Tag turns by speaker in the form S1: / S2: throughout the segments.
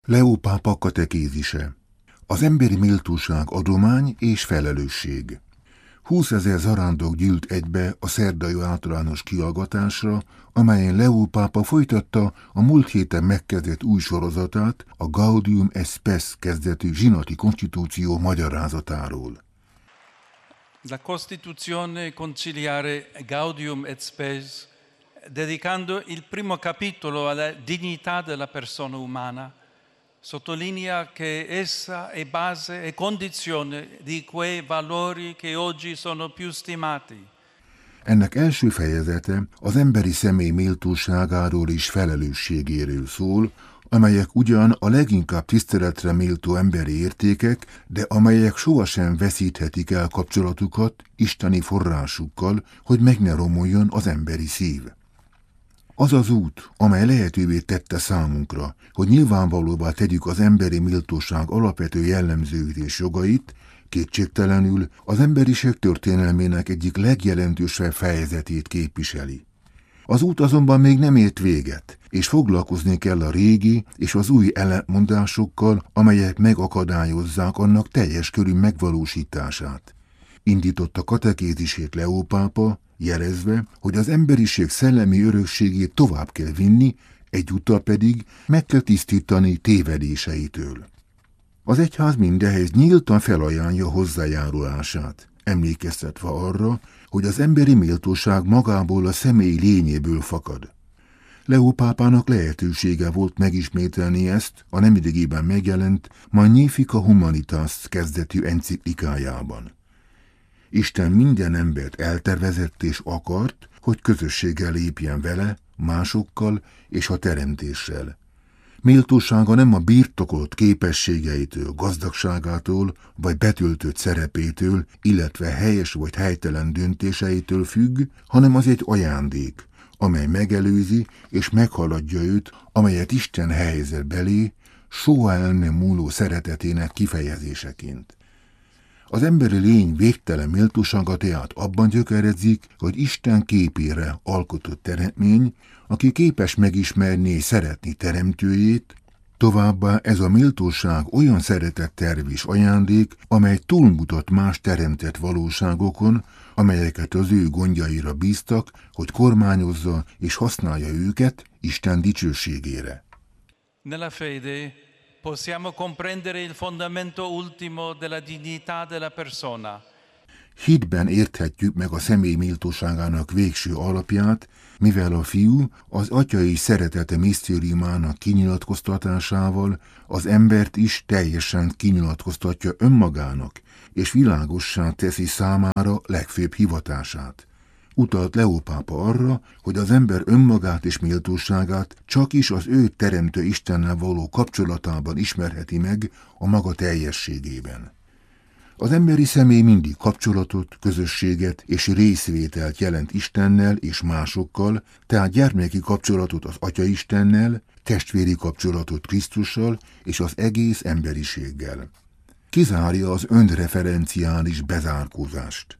S1: Leó pápa katekézise. Az emberi méltóság adomány és felelősség. 20 000 zarándok gyűlt egybe a szerdai általános kihallgatásra, amelyen Leó pápa folytatta a múlt héten megkezdett új sorozatát a Gaudium et Spes kezdetű zsinati konstitúció magyarázatáról.
S2: La Costituzione conciliare Gaudium et Spes, dedicando il primo capitolo alla dignità della persona umana, sottolinea che essa è base e condizione di quei valori che oggi sono più stimati.
S1: Ennek első fejezete az emberi személy méltóságáról és felelősségéről szól, amelyek ugyan a leginkább tiszteletre méltó emberi értékek, de amelyek sohasem veszíthetik el kapcsolatukat isteni forrásukkal, hogy meg ne romoljon az emberi szív. Az az út, amely lehetővé tette számunkra, hogy nyilvánvalóvá tegyük az emberi méltóság alapvető jellemzőit és jogait, kétségtelenül az emberiség történelmének egyik legjelentősebb fejezetét képviseli. Az út azonban még nem ért véget, és foglalkozni kell a régi és az új ellentmondásokkal, amelyek megakadályozzák annak teljes körű megvalósítását. Indította katekézisét Leó pápa, jelezve, hogy az emberiség szellemi örökségét tovább kell vinni, egyúttal pedig meg kell tisztítani tévedéseitől. Az egyház mindehhez nyíltan felajánlja hozzájárulását, emlékeztetve arra, hogy az emberi méltóság magából a személy lényéből fakad. Leó pápának lehetősége volt megismételni ezt a nemrégiben megjelent Magnificat Humanitas kezdetű enciklikájában. Isten minden embert eltervezett és akart, hogy közösséggel lépjen vele, másokkal és a teremtéssel. Méltósága nem a birtokolt képességeitől, gazdagságától vagy betöltött szerepétől, illetve helyes vagy helytelen döntéseitől függ, hanem az egy ajándék, amely megelőzi és meghaladja őt, amelyet Isten helyezett belé, soha el nem múló szeretetének kifejezéseként. Az emberi lény végtelen méltósága tehát abban gyökerezik, hogy Isten képére alkotott teremtmény, aki képes megismerni és szeretni teremtőjét, továbbá ez a méltóság olyan szeretetterv és ajándék, amely túlmutat más teremtett valóságokon, amelyeket az ő gondjaira bíztak, hogy kormányozza és használja őket Isten dicsőségére.
S2: Nella fede possiamo comprendere il fondamento ultimo della dignità della persona.
S1: Hitben érthetjük meg a személy méltóságának végső alapját, mivel a fiú az atyai szeretete misztériumának kinyilatkoztatásával az embert is teljesen kinyilatkoztatja önmagának, és világossá teszi számára legfőbb hivatását. Utalt Leó pápa arra, hogy az ember önmagát és méltóságát csak is az ő teremtő Istennel való kapcsolatában ismerheti meg a maga teljességében. Az emberi személy mindig kapcsolatot, közösséget és részvételt jelent Istennel és másokkal, tehát gyermeki kapcsolatot az Atya Istennel, testvéri kapcsolatot Krisztussal és az egész emberiséggel. Kizárja az önreferenciális bezárkózást.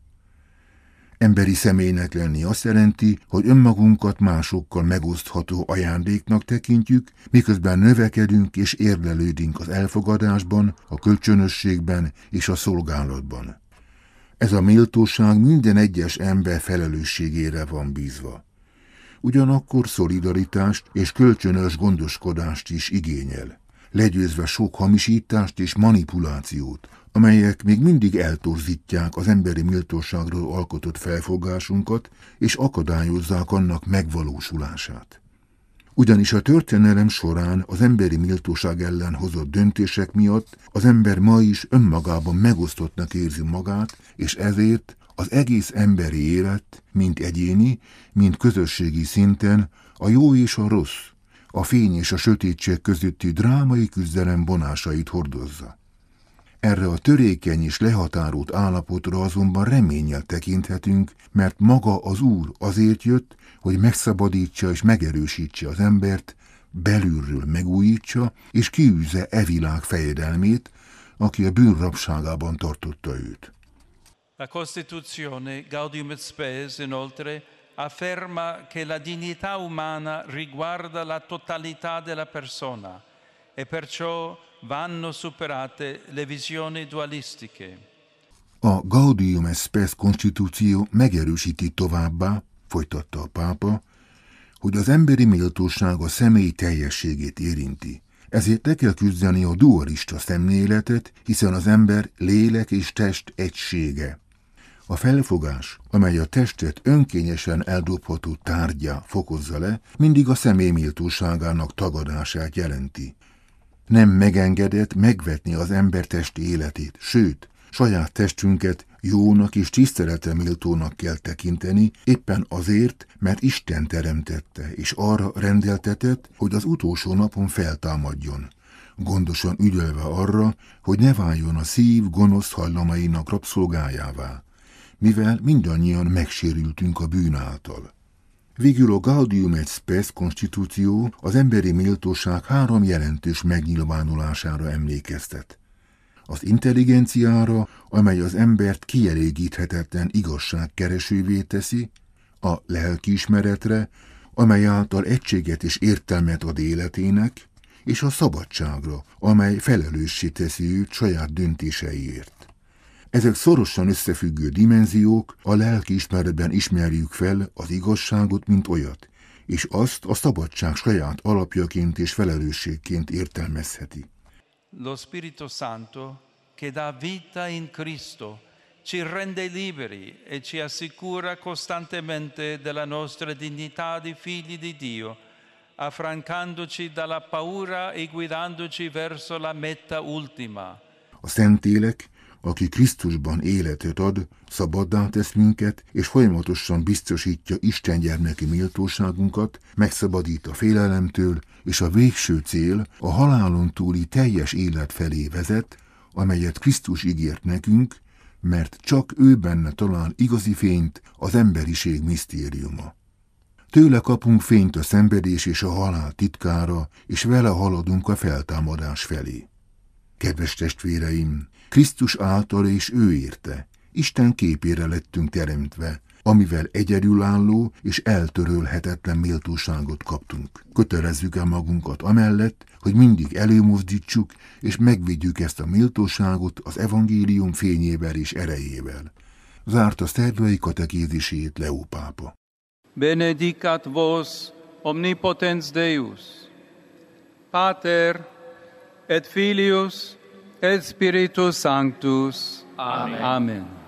S1: Emberi személynek lenni azt jelenti, hogy önmagunkat másokkal megosztható ajándéknak tekintjük, miközben növekedünk és érlelődünk az elfogadásban, a kölcsönösségben és a szolgálatban. Ez a méltóság minden egyes ember felelősségére van bízva. Ugyanakkor szolidaritást és kölcsönös gondoskodást is igényel, legyőzve sok hamisítást és manipulációt, amelyek még mindig eltorzítják az emberi méltóságról alkotott felfogásunkat, és akadályozzák annak megvalósulását. Ugyanis a történelem során az emberi méltóság ellen hozott döntések miatt az ember ma is önmagában megosztottnak érzi magát, és ezért az egész emberi élet, mind egyéni, mind közösségi szinten a jó és a rossz, a fény és a sötétség közötti drámai küzdelem vonásait hordozza. Erre a törékeny és lehatárolt állapotra azonban reménnyel tekinthetünk, mert maga az Úr azért jött, hogy megszabadítsa és megerősítse az embert, belülről megújítsa és kiűzze e világ fejedelmét, aki a bűn rabságában tartotta őt.
S2: La Costituzione Gaudium et Spes, inoltre, afferma che la dignità umana riguarda la totalità della persona e perciò vanno superate le visioni dualistiche.
S1: A Gaudium et Spes konstitúció megerősíti továbbá, folytatta a pápa, hogy az emberi méltóság a személy teljességét érinti. Ezért le kell küzdeni a dualista szemléletet, hiszen az ember lélek és test egysége. A felfogás, amely a testet önkényesen eldobható tárgyá fokozza le, mindig a személy méltóságának tagadását jelenti. Nem megengedett megvetni az ember testi életét, sőt, saját testünket jónak és tiszteletre méltónak kell tekinteni, éppen azért, mert Isten teremtette, és arra rendeltetett, hogy az utolsó napon feltámadjon, gondosan ügyelve arra, hogy ne váljon a szív gonosz hajlamainak rabszolgájává, mivel mindannyian megsérültünk a bűn által. Végül a Gaudium et Spes konstitúció az emberi méltóság 3 jelentős megnyilvánulására emlékeztet. Az intelligenciára, amely az embert kielégíthetetlen igazságkeresővé teszi, a lelkiismeretre, amely által egységet és értelmet ad életének, és a szabadságra, amely felelőssé teszi őt saját döntéseiért. Ezek szorosan összefüggő dimenziók, a lelkiismeretben ismerjük fel az igazságot, mint olyat, és azt a szabadság saját alapjaként és felelősségként értelmezheti.
S2: Lo Spirito Santo, che dà vita in Cristo, ci rende liberi e ci assicura costantemente della nostra dignità di figli di Dio, affrancandoci dalla paura e guidandoci verso la meta ultima.
S1: A Szentlélek, aki Krisztusban életet ad, szabaddá tesz minket, és folyamatosan biztosítja Isten gyermeki méltóságunkat, megszabadít a félelemtől, és a végső cél a halálon túli teljes élet felé vezet, amelyet Krisztus ígért nekünk, mert csak ő benne talál igazi fényt az emberiség misztériuma. Tőle kapunk fényt a szenvedés és a halál titkára, és vele haladunk a feltámadás felé. Kedves testvéreim, Krisztus által és ő érte, Isten képére lettünk teremtve, amivel egyedülálló és eltörölhetetlen méltóságot kaptunk. Kötelezzük el magunkat amellett, hogy mindig előmozdítsuk és megvédjük ezt a méltóságot az evangélium fényével és erejével. Zárta szerdai katekézisét Leó pápa.
S2: Benedicat vos omnipotens Deus, Pater et Filius et Spiritus Sanctus.
S3: Amen.
S2: Amen.